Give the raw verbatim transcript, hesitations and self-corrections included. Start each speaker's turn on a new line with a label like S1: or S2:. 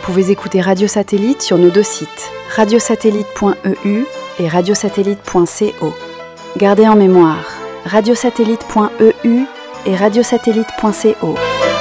S1: pouvez écouter Radio Satellite sur nos deux sites, radiosatellite point e u et radiosatellite point co. Gardez en mémoire radiosatellite point e u et radiosatellite point co.